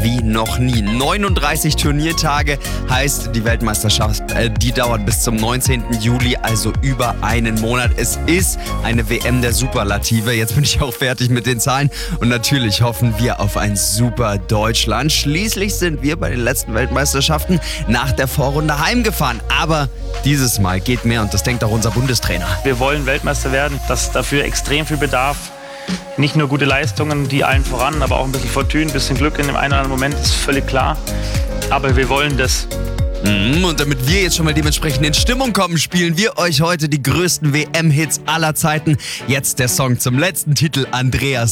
wie noch nie. 39 Turniertage heißt die Weltmeisterschaft, die dauert bis zum 19. Juli, also über einen Monat. Es ist eine WM der Superlative. Jetzt bin ich auch fertig mit den Zahlen und natürlich hoffen wir auf ein super Deutschland. Schließlich sind wir bei den letzten Weltmeisterschaften nach der Vorrunde heimgefahren. Aber dieses Mal geht mehr und das denkt auch unser Bundestrainer. Wir wollen Weltmeister werden, das ist dafür extrem viel Bedarf. Nicht nur gute Leistungen, die allen voran, aber auch ein bisschen Fortune, ein bisschen Glück in dem einen oder anderen Moment, ist völlig klar. Aber wir wollen das. Und damit wir jetzt schon mal dementsprechend in Stimmung kommen, spielen wir euch heute die größten WM-Hits aller Zeiten. Jetzt der Song zum letzten Titel, Andreas